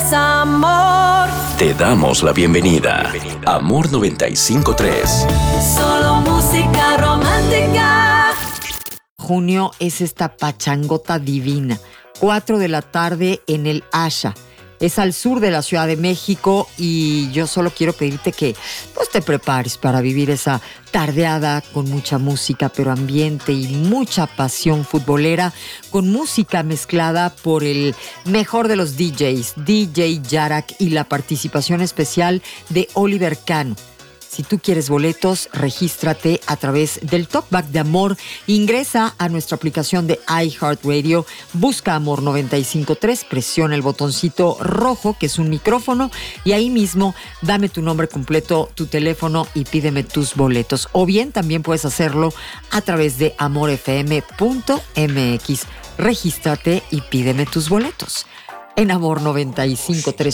es amor. Te damos la bienvenida. Amor 95.3. Solo música romántica. Junio es esta pachangota divina. 4 de la tarde en el Asha. Es al sur de la Ciudad de México y yo solo quiero pedirte que pues, te prepares para vivir esa tardeada con mucha música, pero ambiente y mucha pasión futbolera, con música mezclada por el mejor de los DJs, DJ Yarak, y la participación especial de Oliver Cano. Si tú quieres boletos, regístrate a través del Talkback de Amor. Ingresa a nuestra aplicación de iHeartRadio, busca Amor 95.3, presiona el botoncito rojo, que es un micrófono, y ahí mismo dame tu nombre completo, tu teléfono y pídeme tus boletos. O bien también puedes hacerlo a través de amorfm.mx. Regístrate y pídeme tus boletos en Amor 95.3.